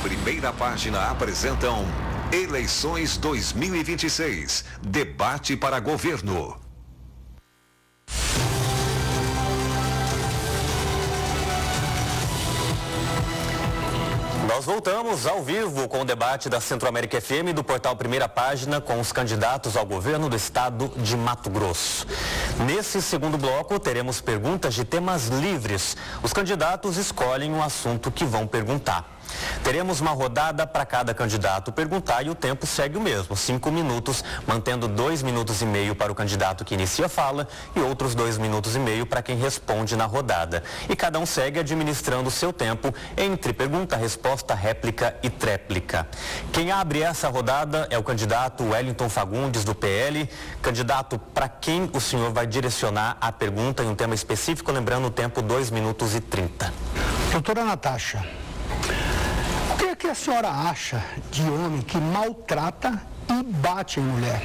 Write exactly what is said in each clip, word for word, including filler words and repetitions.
Primeira Página apresentam Eleições dois mil e vinte e seis. Debate para governo. Nós voltamos ao vivo com o debate da Centro-América F M do portal Primeira Página com os candidatos ao governo do estado de Mato Grosso. Nesse segundo bloco, teremos perguntas de temas livres. Os candidatos escolhem o assunto que vão perguntar. Teremos uma rodada para cada candidato perguntar e o tempo segue o mesmo, cinco minutos, mantendo dois minutos e meio para o candidato que inicia a fala e outros dois minutos e meio para quem responde na rodada. E cada um segue administrando o seu tempo entre pergunta, resposta, réplica e tréplica. Quem abre essa rodada é o candidato Wellington Fagundes, do P L. Candidato, para quem o senhor vai direcionar a pergunta em um tema específico, lembrando o tempo dois minutos e trinta. Doutora Natasha, o que é que a senhora acha de homem que maltrata e bate em mulher?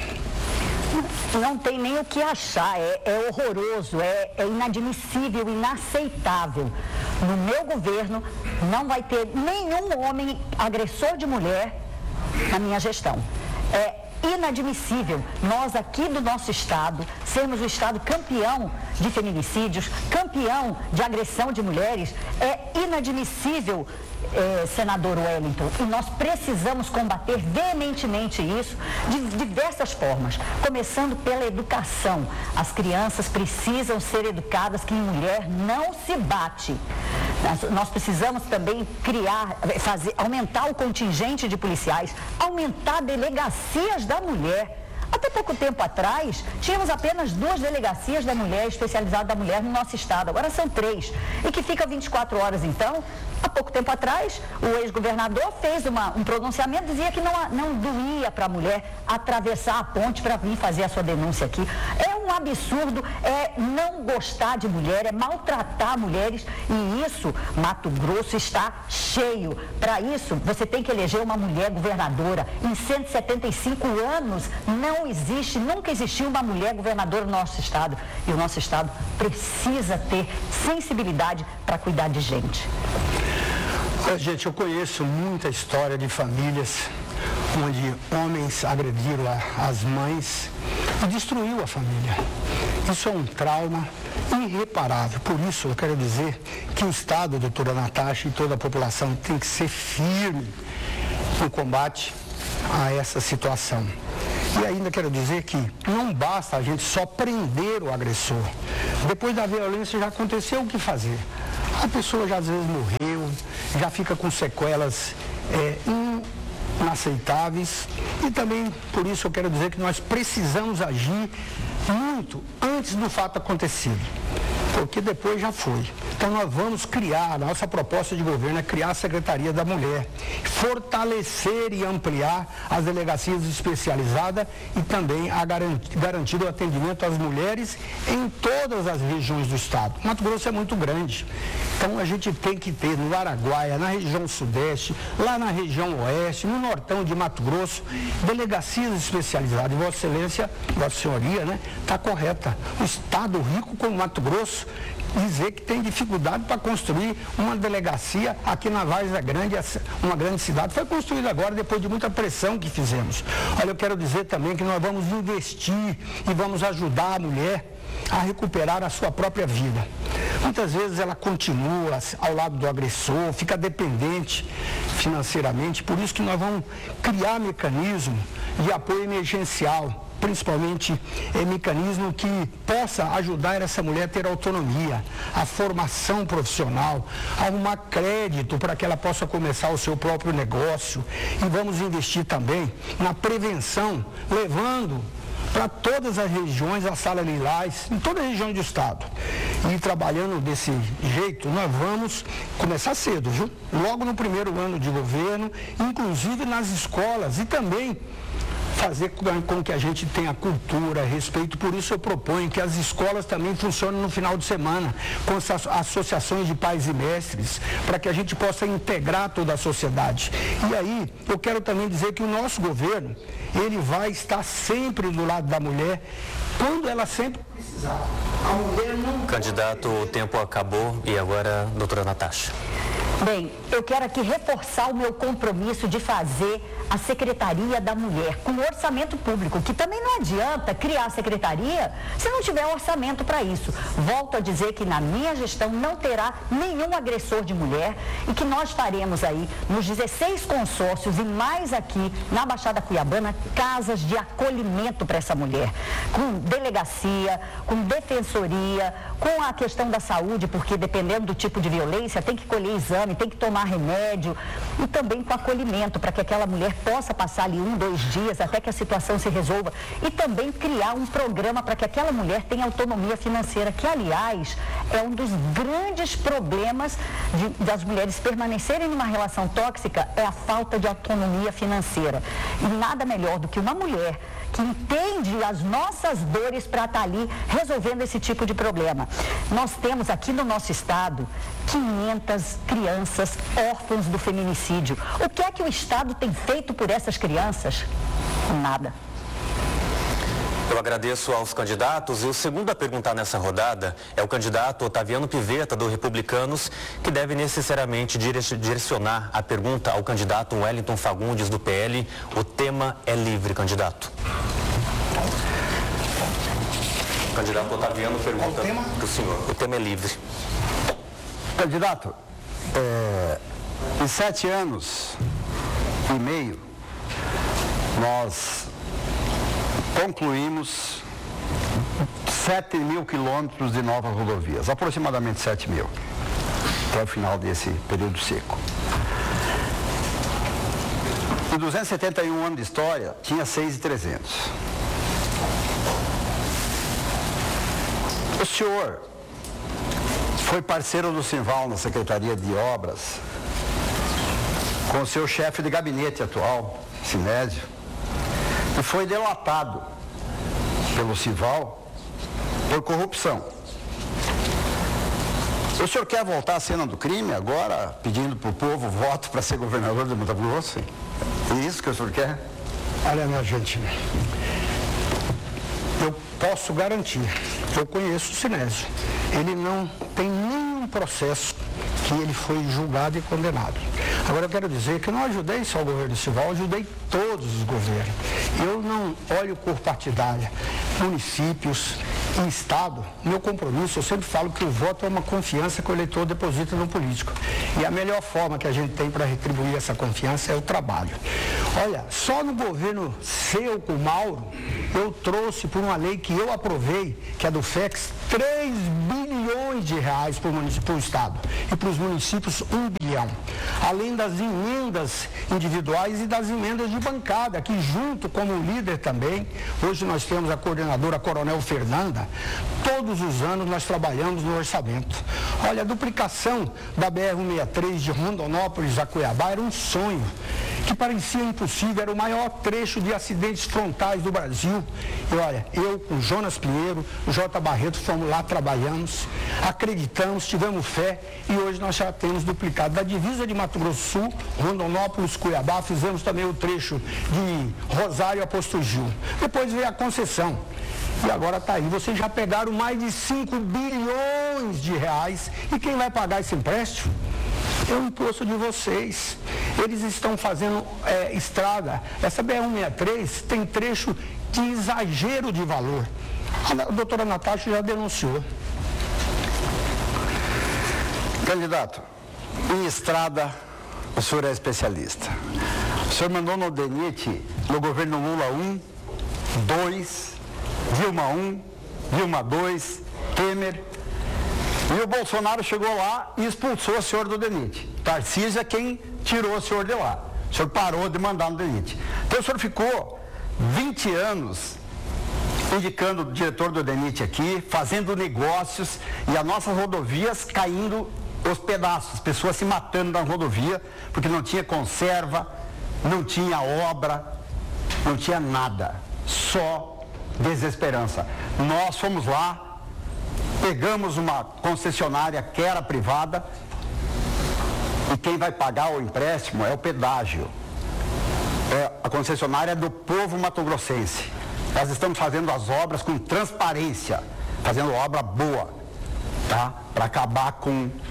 Não tem nem o que achar, é, é horroroso, é, é inadmissível, inaceitável. No meu governo não vai ter nenhum homem agressor de mulher na minha gestão. É inadmissível nós aqui do nosso estado sermos o estado campeão de feminicídios, campeão de agressão de mulheres. É inadmissível, eh, senador Wellington, e nós precisamos combater veementemente isso de diversas formas, começando pela educação. As crianças precisam ser educadas que em mulher não se bate. Nós, nós precisamos também criar, fazer, aumentar o contingente de policiais, aumentar delegacias da mulher. Até pouco tempo atrás, tínhamos apenas duas delegacias da mulher, especializadas da mulher no nosso estado. Agora são três. E que fica vinte e quatro horas, então. Há pouco tempo atrás, o ex-governador fez uma, um pronunciamento, dizia que não, não doía para a mulher atravessar a ponte para vir fazer a sua denúncia aqui. É um absurdo, é não gostar de mulher, é maltratar mulheres, e isso, Mato Grosso está cheio. Para isso, você tem que eleger uma mulher governadora. Em cento e setenta e cinco anos, não existe, nunca existiu uma mulher governadora no nosso estado. E o nosso estado precisa ter sensibilidade para cuidar de gente. Gente, eu conheço muita história de famílias onde homens agrediram a, as mães e destruiu a família. Isso é um trauma irreparável. Por isso, eu quero dizer que o Estado, doutora Natasha, e toda a população tem que ser firme no combate a essa situação. E ainda quero dizer que não basta a gente só prender o agressor. Depois da violência já aconteceu o que fazer. A pessoa já às vezes morreu, já fica com sequelas é, inaceitáveis. E também, por isso, eu quero dizer que nós precisamos agir muito antes do fato acontecido, porque depois já foi. Então nós vamos criar, a nossa proposta de governo é criar a Secretaria da Mulher, fortalecer e ampliar as delegacias especializadas e também a garantir, garantir o atendimento às mulheres em todas as regiões do estado. Mato Grosso é muito grande, então a gente tem que ter no Araguaia, na região sudeste, lá na região oeste, no nortão de Mato Grosso, delegacias especializadas. E Vossa Excelência, Vossa Senhoria, né, está correta. O estado rico como Mato Grosso, dizer que tem dificuldade para construir uma delegacia aqui na Várzea Grande, uma grande cidade. Foi construída agora depois de muita pressão que fizemos. Olha, eu quero dizer também que nós vamos investir e vamos ajudar a mulher a recuperar a sua própria vida. Muitas vezes ela continua ao lado do agressor, fica dependente financeiramente, por isso que nós vamos criar mecanismo de apoio emergencial, principalmente é, mecanismo que possa ajudar essa mulher a ter autonomia, a formação profissional, arrumar crédito para que ela possa começar o seu próprio negócio. E vamos investir também na prevenção, levando para todas as regiões a sala lilás, em toda a região do estado. E trabalhando desse jeito, nós vamos começar cedo, viu? Logo no primeiro ano de governo, inclusive nas escolas, e também fazer com que a gente tenha cultura, respeito. Por isso eu proponho que as escolas também funcionem no final de semana, com as associações de pais e mestres, para que a gente possa integrar toda a sociedade. E aí, eu quero também dizer que o nosso governo, ele vai estar sempre do lado da mulher, quando ela sempre precisar. A mulher não... Candidato, o tempo acabou e agora, doutora Natasha. Bem, eu quero aqui reforçar o meu compromisso de fazer a Secretaria da Mulher com orçamento público, que também não adianta criar a secretaria se não tiver orçamento para isso. Volto a dizer que na minha gestão não terá nenhum agressor de mulher e que nós faremos aí nos dezesseis consórcios e mais aqui na Baixada Cuiabana casas de acolhimento para essa mulher, com delegacia, com defensoria, com a questão da saúde, porque dependendo do tipo de violência tem que colher exame, tem que tomar remédio, e também com acolhimento para que aquela mulher possa passar ali um, dois dias até que a situação se resolva, e também criar um programa para que aquela mulher tenha autonomia financeira, que aliás é um dos grandes problemas de, das mulheres permanecerem numa relação tóxica, é a falta de autonomia financeira. E nada melhor do que uma mulher que entende as nossas dores para estar ali resolvendo esse tipo de problema. Nós temos aqui no nosso estado quinhentas crianças órfãs do feminicídio. O que é que o estado tem feito por essas crianças? Nada. Eu agradeço aos candidatos e o segundo a perguntar nessa rodada é o candidato Otaviano Pivetta, do Republicanos, que deve necessariamente direcionar a pergunta ao candidato Wellington Fagundes, do P L. O tema é livre, candidato. O candidato Otaviano pergunta para o senhor. O tema é livre. Candidato, é, em sete anos e meio, nós concluímos sete mil quilômetros de novas rodovias, aproximadamente sete mil, até o final desse período seco. Em duzentos e setenta e um anos de história, tinha seis mil e trezentos. O senhor foi parceiro do Simval na Secretaria de Obras, com o seu chefe de gabinete atual, Sinésio, e foi delatado pelo Simval por corrupção. O senhor quer voltar à cena do crime agora, pedindo para o povo voto para ser governador de Mato Grosso? É isso que o senhor quer? Olha, minha gente, eu posso garantir que eu conheço o Sinésio. Ele não tem nenhum processo que ele foi julgado e condenado. Agora eu quero dizer que eu não ajudei só o governo Simval, eu ajudei todos os governos. Eu não olho por partidária, municípios e Estado. Meu compromisso, eu sempre falo que o voto é uma confiança que o eleitor deposita no político. E a melhor forma que a gente tem para retribuir essa confiança é o trabalho. Olha, só no governo seu com o Mauro, eu trouxe por uma lei que eu aprovei, que é do F E X, três bilhões de reais para o município, para o Estado. E para os municípios, um bilhão. Além das emendas individuais e das emendas de bancada, que junto como líder também, hoje nós temos a coordenadora Coronel Fernanda, todos os anos nós trabalhamos no orçamento. Olha, a duplicação da B R cento e sessenta e três de Rondonópolis a Cuiabá era um sonho, que parecia impossível, era o maior trecho de acidentes frontais do Brasil. E olha, eu com Jonas Pinheiro, o J. Barreto, fomos lá, trabalhamos, acreditamos, tivemos fé e hoje nós já temos duplicado. Da divisa de Mato Grosso do Sul, Rondonópolis, Cuiabá, fizemos também o trecho de Rosário a Posto Gil. Depois veio a concessão. E agora está aí, vocês já pegaram mais de cinco bilhões de reais. E quem vai pagar esse empréstimo? É o imposto de vocês. Eles estão fazendo é, estrada. Essa B R cento e sessenta e três tem trecho de exagero de valor. A doutora Natasha já denunciou. Candidato, em estrada, o senhor é especialista. O senhor mandou no D N I T, no governo Lula um, dois, Dilma um, Dilma dois, Temer. E o Bolsonaro chegou lá e expulsou o senhor do D N I T. Tarcísio é quem tirou o senhor de lá. O senhor parou de mandar no D N I T. Então o senhor ficou vinte anos indicando o diretor do D N I T aqui, fazendo negócios e as nossas rodovias caindo aos pedaços, pessoas se matando na rodovia, porque não tinha conserva, não tinha obra, não tinha nada, só desesperança. Nós fomos lá, pegamos uma concessionária que era privada e quem vai pagar o empréstimo é o pedágio. É, a concessionária é do povo matogrossense. Nós estamos fazendo as obras com transparência, fazendo obra boa, tá? Para acabar com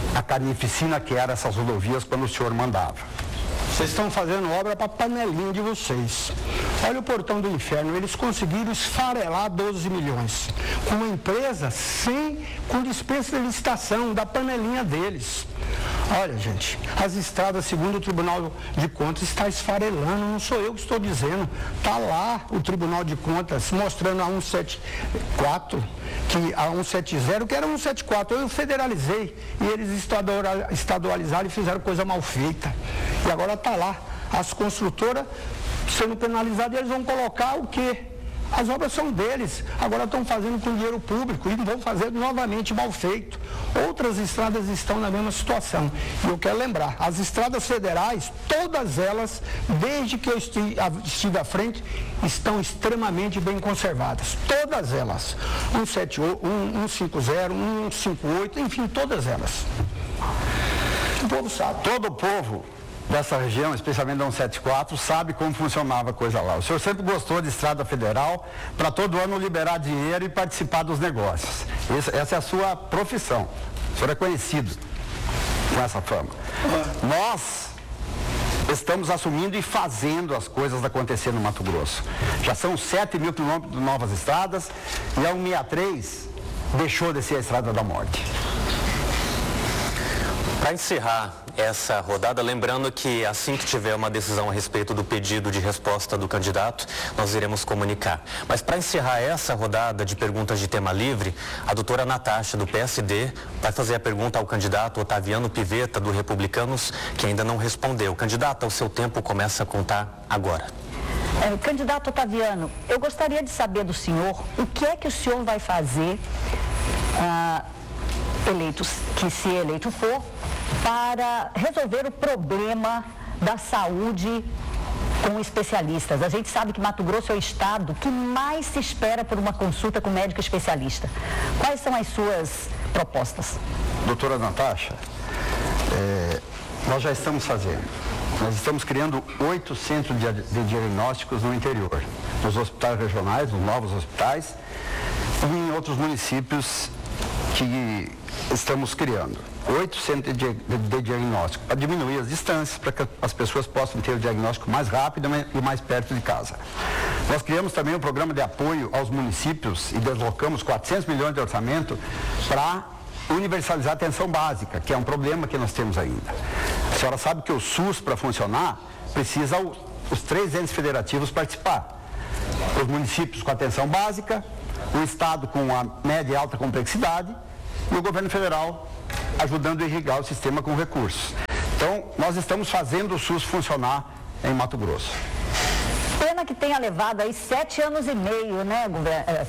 a carnificina que eram essas rodovias quando o senhor mandava. Vocês estão fazendo obra para a panelinha de vocês. Olha o Portão do Inferno, eles conseguiram esfarelar doze milhões. Com uma empresa sem, com dispensa de licitação da panelinha deles. Olha, gente, as estradas, segundo o Tribunal de Contas, está esfarelando, não sou eu que estou dizendo. Está lá o Tribunal de Contas mostrando a cento e setenta e quatro, que a cento e setenta, que era cento e setenta e quatro, eu federalizei e eles estadualizaram e fizeram coisa mal feita. E agora está lá, as construtoras sendo penalizadas, eles vão colocar o quê? As obras são deles, agora estão fazendo com dinheiro público e vão fazer novamente mal feito. Outras estradas estão na mesma situação. E eu quero lembrar, as estradas federais, todas elas, desde que eu estive, estive à frente, estão extremamente bem conservadas. Todas elas. cento e cinquenta, cento e cinquenta e oito, enfim, todas elas. O povo sabe. Todo o povo dessa região, especialmente da cento e setenta e quatro, sabe como funcionava a coisa lá. O senhor sempre gostou de estrada federal para todo ano liberar dinheiro e participar dos negócios. Essa, essa é a sua profissão. O senhor é conhecido com essa fama. Uhum. Nós estamos assumindo e fazendo as coisas acontecer no Mato Grosso. Já são sete mil quilômetros de novas estradas e a cento e sessenta e três deixou de ser a Estrada da Morte. Para encerrar essa rodada, lembrando que assim que tiver uma decisão a respeito do pedido de resposta do candidato, nós iremos comunicar. Mas para encerrar essa rodada de perguntas de tema livre, a doutora Natasha, do P S D, vai fazer a pergunta ao candidato Otaviano Pivetta, do Republicanos, que ainda não respondeu. Candidato, o seu tempo começa a contar agora. É, candidato Otaviano, eu gostaria de saber do senhor o que é que o senhor vai fazer, ah, eleito, que se eleito for, para resolver o problema da saúde com especialistas. A gente sabe que Mato Grosso é o estado que mais se espera por uma consulta com médico especialista. Quais são as suas propostas? Doutora Natasha, é, nós já estamos fazendo. Nós estamos criando oito centros de, de diagnósticos no interior, nos hospitais regionais, nos novos hospitais e em outros municípios que estamos criando. Oito centros de, de, de diagnóstico para diminuir as distâncias, para que as pessoas possam ter o diagnóstico mais rápido e mais perto de casa. Nós criamos também um programa de apoio aos municípios e deslocamos quatrocentos milhões de orçamento para universalizar a atenção básica, que é um problema que nós temos ainda. A senhora sabe que o SUS, para funcionar, precisa os, os três entes federativos participar. Os municípios com atenção básica, o estado com a média e alta complexidade e o governo federal ajudando a irrigar o sistema com recursos. Então, nós estamos fazendo o SUS funcionar em Mato Grosso. Pena que tenha levado aí sete anos e meio, né, governo, é,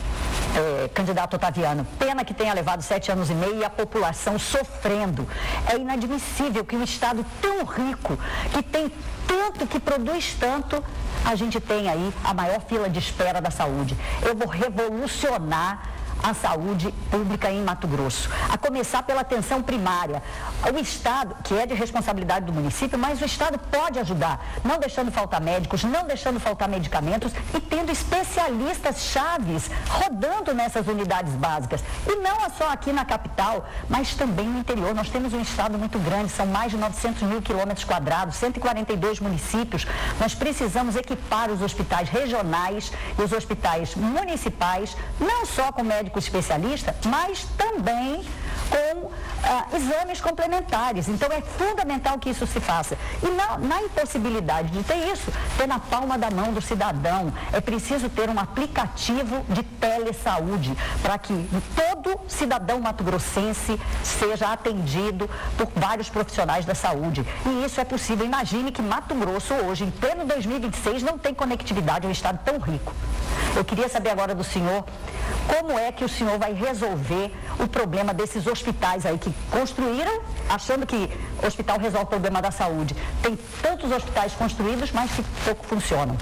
é, candidato Otaviano? Pena que tenha levado sete anos e meio e a população sofrendo. É inadmissível que um estado tão rico, que tem tanto, que produz tanto, a gente tem aí a maior fila de espera da saúde. Eu vou revolucionar a saúde pública em Mato Grosso, a começar pela atenção primária. O Estado, que é de responsabilidade do município, mas o Estado pode ajudar, não deixando faltar médicos, não deixando faltar medicamentos e tendo especialistas chaves rodando nessas unidades básicas. E não é só aqui na capital, mas também no interior. Nós temos um Estado muito grande, são mais de novecentos mil quilômetros quadrados, cento e quarenta e dois municípios. Nós precisamos equipar os hospitais regionais e os hospitais municipais, não só com médicos especialista, mas também com ah, exames complementares. Então é fundamental que isso se faça. E na, na impossibilidade de ter isso, ter na palma da mão do cidadão, é preciso ter um aplicativo de telesaúde para que todo cidadão mato-grossense seja atendido por vários profissionais da saúde. E isso é possível. Imagine que Mato Grosso hoje, em pleno dois mil e vinte e seis, não tem conectividade, é um estado tão rico. Eu queria saber agora do senhor, como é que o senhor vai resolver o problema desses hospitais aí que construíram, achando que o hospital resolve o problema da saúde. Tem tantos hospitais construídos, mas que pouco funcionam.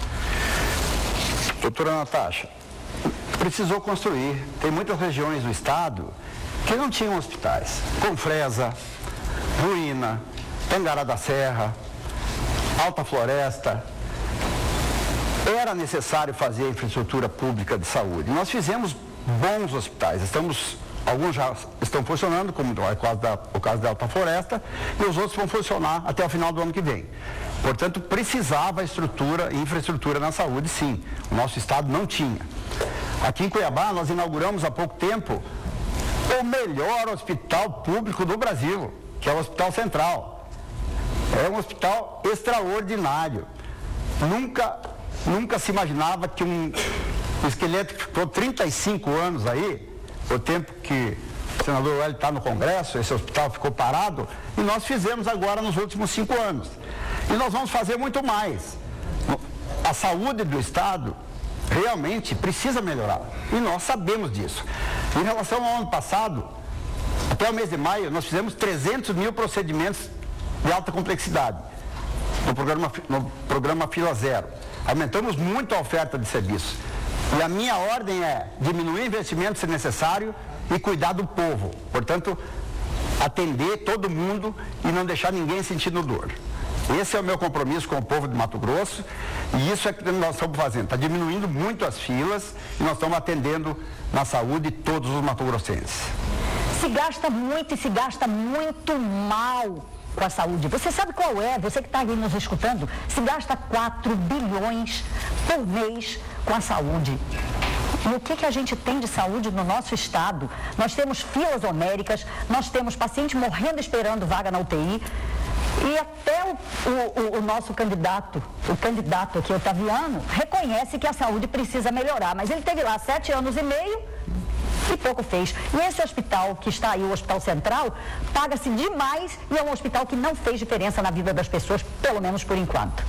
Doutora Natasha, precisou construir. Tem muitas regiões do estado que não tinham hospitais. Confresa, Ruína, Tangará da Serra, Alta Floresta. Era necessário fazer a infraestrutura pública de saúde. Nós fizemos bons hospitais, estamos alguns já estão funcionando, como é o caso da, o caso da Alta Floresta, e os outros vão funcionar até o final do ano que vem. Portanto, precisava estrutura, infraestrutura na saúde, sim. O nosso estado não tinha. Aqui em Cuiabá, nós inauguramos há pouco tempo o melhor hospital público do Brasil, que é o Hospital Central. É um hospital extraordinário. Nunca, nunca se imaginava que um esqueleto que ficou trinta e cinco anos aí, o tempo que o senador Hélio está no Congresso, esse hospital ficou parado, e nós fizemos agora nos últimos cinco anos. E nós vamos fazer muito mais. A saúde do Estado realmente precisa melhorar. E nós sabemos disso. Em relação ao ano passado, até o mês de maio, nós fizemos trezentos mil procedimentos de alta complexidade no programa, no programa Fila Zero. Aumentamos muito a oferta de serviços. E a minha ordem é diminuir investimentos se necessário e cuidar do povo. Portanto, atender todo mundo e não deixar ninguém sentindo dor. Esse é o meu compromisso com o povo de Mato Grosso e isso é que nós estamos fazendo. Está diminuindo muito as filas e nós estamos atendendo na saúde todos os mato-grossenses. Se gasta muito e se gasta muito mal com a saúde. Você sabe qual é? Você que está aí nos escutando, se gasta quatro bilhões por mês com a saúde. E o que, que a gente tem de saúde no nosso estado? Nós temos filas homéricas, nós temos pacientes morrendo esperando vaga na U T I. E até o, o, o nosso candidato, o candidato aqui, Otaviano, reconhece que a saúde precisa melhorar. Mas ele teve lá sete anos e meio e pouco fez. E esse hospital que está aí, o Hospital Central, paga-se demais e é um hospital que não fez diferença na vida das pessoas, pelo menos por enquanto.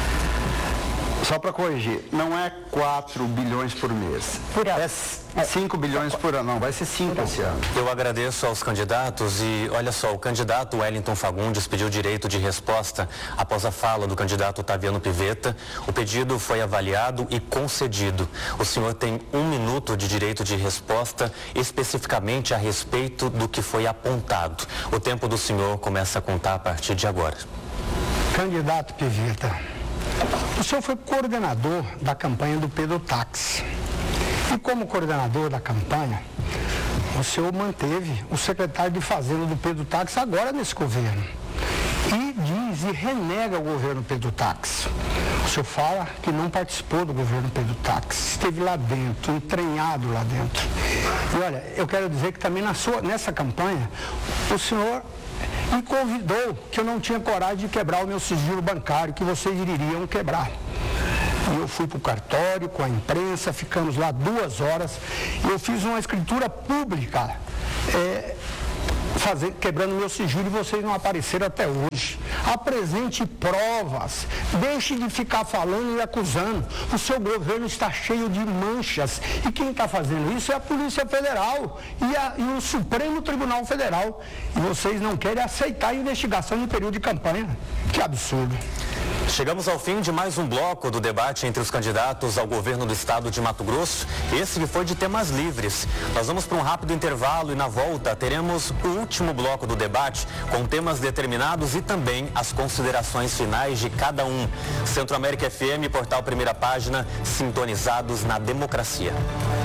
Só para corrigir, não é quatro bilhões por mês. Por ano. É cinco bilhões por ano, não, vai ser cinco esse ano. Eu agradeço aos candidatos e, olha só, o candidato Wellington Fagundes pediu direito de resposta após a fala do candidato Otaviano Pivetta. O pedido foi avaliado e concedido. O senhor tem um minuto de direito de resposta especificamente a respeito do que foi apontado. O tempo do senhor começa a contar a partir de agora. Candidato Pivetta, o senhor foi coordenador da campanha do Pedro Táxi. E como coordenador da campanha, o senhor manteve o secretário de Fazenda do Pedro Táxi agora nesse governo. E diz e renega o governo Pedro Táxi. O senhor fala que não participou do governo Pedro Táxi, esteve lá dentro, entranhado lá dentro. E olha, eu quero dizer que também na sua, nessa campanha, o senhor me convidou que eu não tinha coragem de quebrar o meu sigilo bancário, que vocês iriam quebrar. E eu fui para o cartório com a imprensa, ficamos lá duas horas, e eu fiz uma escritura pública, é, fazer, quebrando meu sigilo, e vocês não apareceram até hoje. Apresente provas, deixe de ficar falando e acusando. O seu governo está cheio de manchas, e quem está fazendo isso é a Polícia Federal e, a, e o Supremo Tribunal Federal. E vocês não querem aceitar a investigação em período de campanha. Que absurdo. Chegamos ao fim de mais um bloco do debate entre os candidatos ao governo do estado de Mato Grosso. Esse que foi de temas livres. Nós vamos para um rápido intervalo e na volta teremos o último bloco do debate com temas determinados e também as considerações finais de cada um. Centro América F M, Portal Primeira Página, sintonizados na democracia.